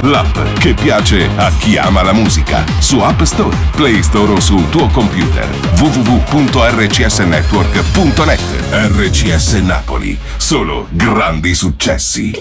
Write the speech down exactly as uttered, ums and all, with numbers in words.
l'app che piace a chi ama la musica. Su App Store, Play Store o sul tuo computer. w w w punto r c s network punto net. R C S Napoli, solo grandi successi.